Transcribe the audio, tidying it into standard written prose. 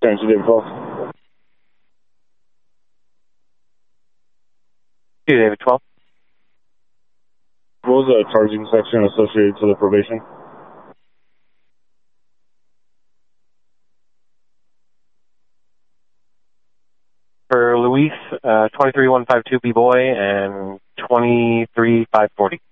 Thanks, David 12. David 12. What was the charging section associated to the probation? For Luis, 23152 B-Boy and 23540.